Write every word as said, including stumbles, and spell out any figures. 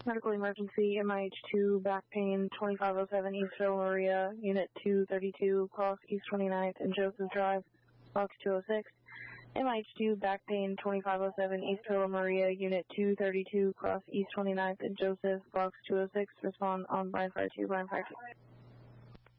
Medical emergency, M I H two, back pain, twenty-five oh seven East Villa Maria, Unit two thirty-two, cross East twenty-ninth and Joseph Drive, box two oh six. M I H two, back pain, twenty-five oh seven East Villa Maria, Unit two thirty-two, cross East twenty-ninth and Joseph, box two oh six, respond on Bryan Fire two, Bryan Fire two.